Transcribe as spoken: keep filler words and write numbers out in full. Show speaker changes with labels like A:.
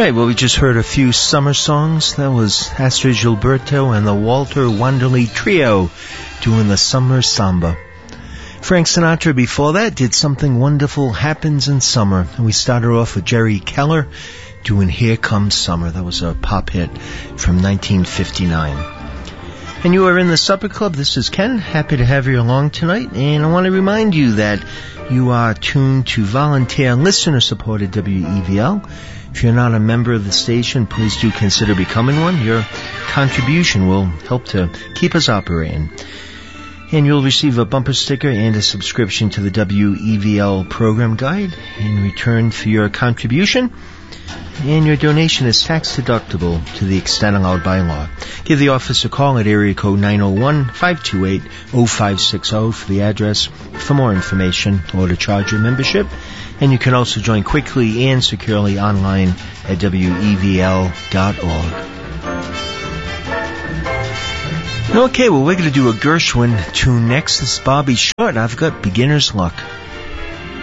A: right, well, we just heard a few summer songs. That was Astrid Gilberto and the Walter Wanderley Trio doing the Summer Samba. Frank Sinatra before that did Something Wonderful Happens in Summer. And we started off with Jerry Keller doing Here Comes Summer. That was a pop hit from nineteen fifty-nine. And you are in the Supper Club. This is Ken. Happy to have you along tonight. And I want to remind you that you are tuned to volunteer listener-supported W E V L. If you're not a member of the station, please do consider becoming one. Your contribution will help to keep us operating. And you'll receive a bumper sticker and a subscription to the W E V L program guide in return for your contribution. And your donation is tax deductible to the extent allowed by law. Give the office a call at area code nine oh one, five two eight, oh five six oh for the address for more information or to charge your membership. And you can also join quickly and securely online at W E V L dot org. Okay, well, we're going to do a Gershwin tune next. This is Bobby Short. I've got Beginner's Luck.